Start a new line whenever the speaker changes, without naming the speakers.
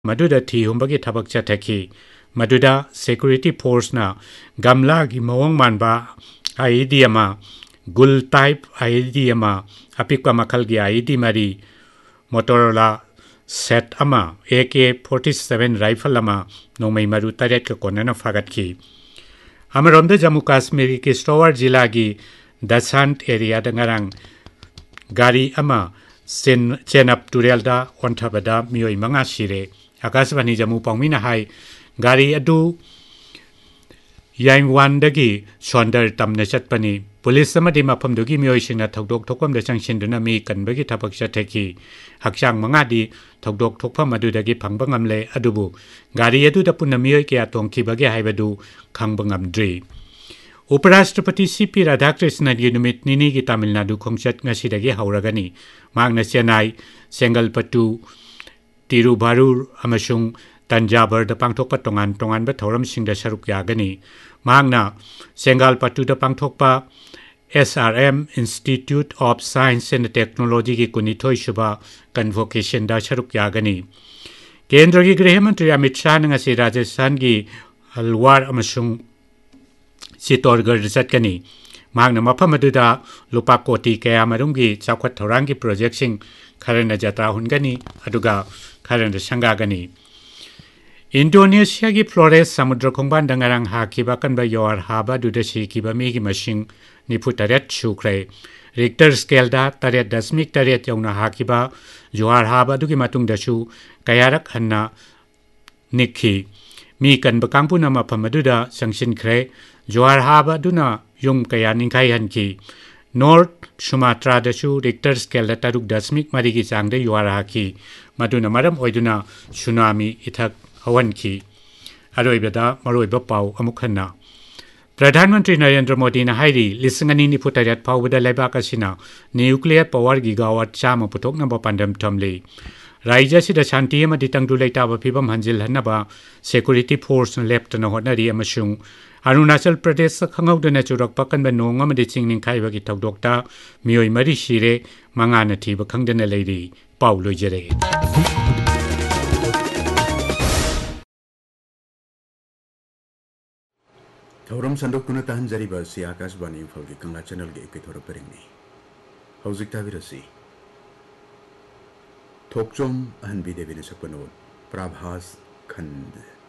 मदुदा थी हुंबगी थबक चथखी मदुदा security force ना गमला की मवंग मानबा आईडी अमा गुल टाइप आईडी अमा अपिकवा मखल की आईडी मरी मोटोरोला सेट अमा AK-47 राइफल अमा नोमई मरु तरेट के कोनना फागत की अमरोंदे जम्मू कश्मीर की किश्तवाड़ जिला की दसांत एरिया दंगरंग गाड़ी अमा चेनअप तुरेलदा ओंथबदा मियोई मंगा सिरे आकाशवाणी जम्मू पाउमिना हाई गाड़ी अदु याइंगवानदगी सोंदर तमने चटपनी पुलिस समदि मफमदुगी मियोइसिंगना थौदोक थोकम दे चंगसिनदुना मी कनबगी थबक चथेकी हक्चांग मंगादी थौदोक थोकफम अदुदगी फंगबा ngamle अदुबु गाड़ी अदुदा पुन्ना मियोइ कया तोंखिबगे हाइबदु खंगबा ngamdri उपराष्ट्रपति CP राधाकृष्णन की नुमित निनी की तमिलनाडु खोंगचत ngasiदगी हौरगनी मांगना चेन्नई सेंगलपट्टू तिरुभारूर अमसुंग तंजावर पांथोकपा तोंगान तोंगानबा थौरमसिंगदा सरुक यागनी मांगना सेंगलपट्टूदा पांथोकपा SRM institute of science and technology की कुनिथोई सुबा कन्वोकेशन दा सरुक यागनी केंद्र की गृह मंत्री अमित शाह ने ngasi राजस्थान की हलवार अमसुंग चित्तौड़गढ़ चटकनी मांगना मफम अदुदा लुपा कोटी कया मरुंगी चाखवत थौरांगी प्रोजेक्टसिंग खरना जत्रा हुनगनी अदुगा खरना संगागनी इंडोनेशिया की फ्लोरेस समुद्र खोंबान दंगरंग हाकिबा कनबा योर हाबा दुदा सिकिबा मीगी मसिंग निफुतरेट सुख्रे रिक्टर स्केल दा 3.8 यौना हाकिबा जोहार हाबा दुगी मतुंग दसु कयारक हन्ना निखी मी कनबा कांगपुना मफम अदुदा संगसिनख्रे जोहार हाबा दुना युम कया निंखाई हनकी नॉर्थ सुमात्रा दसु रिक्टर स्केल दा 3.8 की चांगदे योहार हाकी मदुना मरम ओइदुना सुनामी इथक हवन की अरोइबदा मरोइबा पाउ अमुखन्ना प्रधानमंत्री नरेंद्र मोदी ने हाइरी लिसंगनी निफुतरेट फाउबदा लेबाक असिना न्यूक्लियर पावर गिगावाट चाम पुथोकनबा पांडम थमले राज्य सिदा शांति अमदि तंगदु लेताबा फिबम हंजिल हन्नबा सिक्योरिटी फोर्स लेफ्टना होटनरी अमसुंग अरुणाचल प्रदेश खंगौदना चुरकपा कनबा नोंग अमदि चिंगनिंग खाइबगी थौदोकता मियोइ मरी सिरे मंगाना थीबा खंगदना लेरी पाउ लोइजरे
थौरम संदोक्तुना ताहनजरिबा सि आकाशवाणी इम्फालगी कंगला चैनल के एपिथोड परिंगनी हौजिक ताबिरसी थोकचोम अहनबी देवीने सकपनो प्रभास खंड